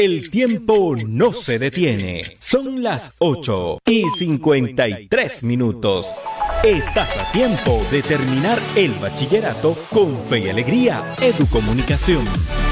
El tiempo no se detiene. Son las 8:53. Estás a tiempo de terminar el bachillerato con fe y alegría. Educomunicación.